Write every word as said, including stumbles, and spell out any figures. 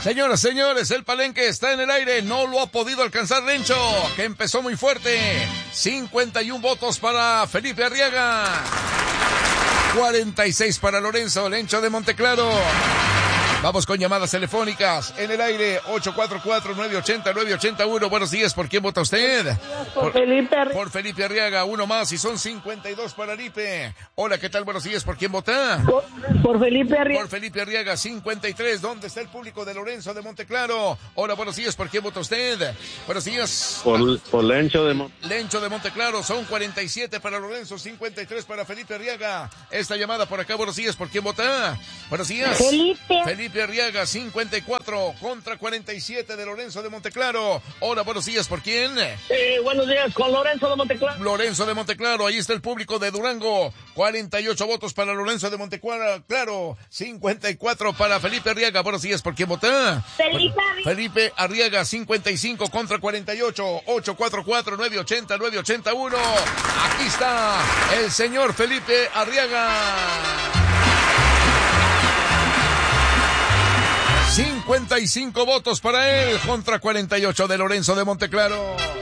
Señoras, señores, el Palenque está en el aire, no lo ha podido alcanzar Lencho, que empezó muy fuerte. cincuenta y uno votos para Felipe Arriaga, cuarenta y seis para Lorenzo Lencho de Monteclaro. Vamos con llamadas telefónicas en el aire, ocho cuatro cuatro, nueve ocho cero, nueve ocho uno. Buenos días, ¿por quién vota usted? Por, por Felipe Arriaga. Por Felipe Arriaga, uno más y son cincuenta y dos para Lipe. Hola, ¿qué tal? Buenos días, ¿por quién vota? Por, por Felipe Arriaga. Por Felipe Arriaga, cincuenta y tres. ¿Dónde está el público de Lorenzo de Monteclaro? Hola, buenos días, ¿por quién vota usted? Buenos días. Por, por Lencho de Monteclaro. Lencho de Monteclaro, son cuarenta y siete para Lorenzo, cincuenta y tres para Felipe Arriaga. Esta llamada por acá, buenos días, ¿por quién vota? Buenos días. Felipe. Felipe Arriaga, cincuenta y cuatro contra cuarenta y siete de Lorenzo de Monteclaro. Hola, buenos días, ¿por quién? Eh, buenos días, con Lorenzo de Monteclaro. Lorenzo de Monteclaro, ahí está el público de Durango. cuarenta y ocho votos para Lorenzo de Monteclaro, claro, cincuenta y cuatro para Felipe Arriaga. Buenos días, ¿por quién vota? Felipe Arriaga. Felipe Arriaga, cincuenta y cinco contra cuarenta y ocho, ocho cuatro cuatro, nueve ocho cero, nueve ocho uno. Aquí está el señor Felipe Arriaga. cincuenta y cinco votos para él contra cuarenta y ocho de Lorenzo de Monteclaro.